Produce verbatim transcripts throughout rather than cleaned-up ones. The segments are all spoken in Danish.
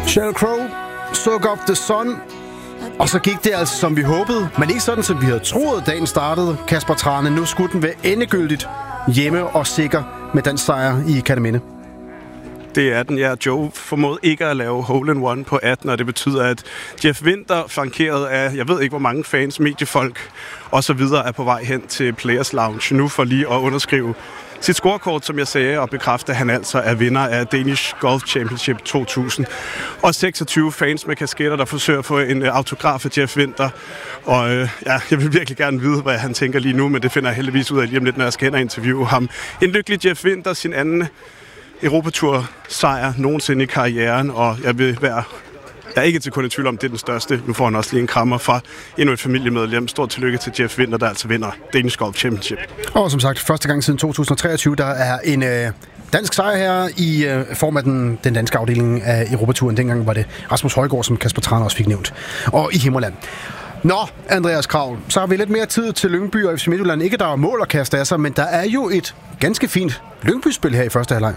Sheryl Crow, Soak Up the Sun. Og så gik det altså, som vi håbede, men ikke sådan, som vi havde troet, dagen startede. Kasper Trane, nu skulle den være endegyldigt hjemme og sikker med den sejr i Kerteminde. Det er den, ja. Joe formåede ikke at lave hole in one på atten, og det betyder, at Jeff Winther, flankeret af, jeg ved ikke hvor mange fans, mediefolk og så videre, er på vej hen til Players Lounge nu for lige at underskrive sit scorekort, som jeg sagde, og bekræfte, at han altså er vinder af Danish Golf Championship to tusind. Og seksogtyve fans med kasketter, der forsøger at få en autograf af Jeff Winther. Og øh, ja, jeg vil virkelig gerne vide, hvad han tænker lige nu, men det finder jeg heldigvis ud af lige om lidt, når jeg skal hen og interviewe ham. En lykkelig Jeff Winther, sin anden Europatur-sejr nogensinde i karrieren, og jeg vil være... Jeg er ikke til kun i tvivl om, det er den største. Nu får han også lige en krammer fra endnu et familiemedlem. Stort tillykke til Jeff Winther, der altså vinder Danish Golf Championship. Og som sagt, første gang siden to tusind og treogtyve, der er en øh, dansk sejr her i øh, form af den, den danske afdeling af Europaturen. Dengang var det Rasmus Højgaard, som Kasper Trane også fik nævnt. Og i Himmerland. Nå, Andreas Kraul, så har vi lidt mere tid til Lyngby og F C Midtjylland. Ikke, der er mål at kaste af sig, men der er jo et ganske fint Lyngby-spil her i første halvleg.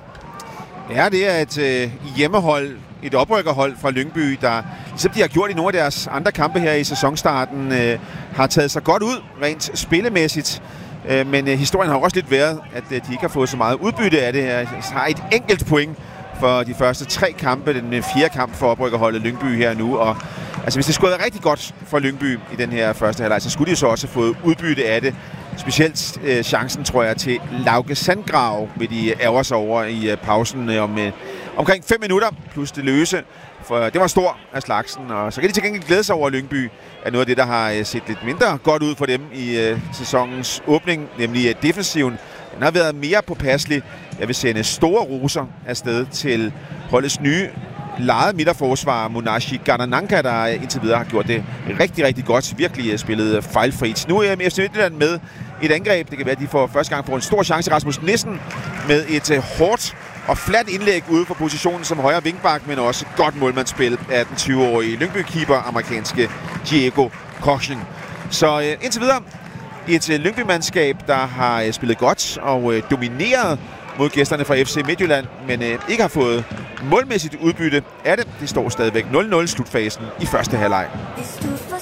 Ja, det er et øh, hjemmehold, et oprykkerhold fra Lyngby, der, ligesom de har gjort i nogle af deres andre kampe her i sæsonstarten, øh, har taget sig godt ud, rent spillemæssigt. Øh, men øh, historien har også lidt været, at øh, de ikke har fået så meget udbytte af det. Jeg har et enkelt point for de første tre kampe, den fjerde kamp for oprykkerholdet Lyngby her nu. Og altså, hvis det skulle have været rigtig godt for Lyngby i den her første halvleg, så skulle de så også have fået udbytte af det. Specielt øh, chancen, tror jeg, til Lauke Sandgrav vil de ærger sig over i øh, pausen øh, om øh, omkring fem minutter, plus det løse. For det var stor af slagsen, og så kan de til gengæld glæde sig over Lyngby, at noget af det, der har øh, set lidt mindre godt ud for dem i øh, sæsonens åbning, nemlig øh, defensiven. Den har været mere påpasselig. Jeg vil sende store roser afsted til holdets nye lejet midterforsvar Munashi Ganananka, der indtil videre har gjort det rigtig, rigtig godt. Virkelig spillet fejlfrit. Nu er F C Midtjylland med et angreb. Det kan være, at de for første gang får en stor chance. Rasmus Nissen med et uh, hårdt og fladt indlæg ude for positionen som højre vingbak, men også godt målmandsspil af den tyve-årige Lyngby-keeper, amerikanske Diego Kochen. Så uh, indtil videre et uh, Lyngby-mandskab, der har uh, spillet godt og uh, domineret mod gæsterne fra F C Midtjylland, men øh, ikke har fået målmæssigt udbytte af det. Det står stadigvæk nul nul slutfasen i første halvleg.